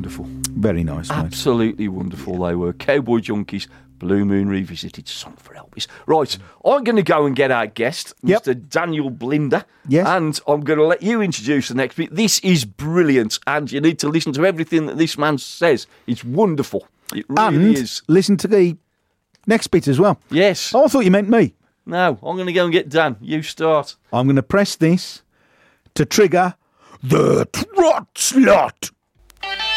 wonderful. Very nice, mate. Absolutely wonderful they were. Cowboy Junkies, Blue Moon Revisited, Song for Elvis. Right, I'm going to go and get our guest, Yep. Mr. Daniel Blinder. Yes. And I'm going to let you introduce the next bit. This is brilliant, and you need to listen to everything that this man says. It's wonderful. It really And is. listen to the next bit as well. Yes. Oh, I thought you meant me. No, I'm going to go and get Dan. You start. I'm going to press this to trigger the Trot Slot.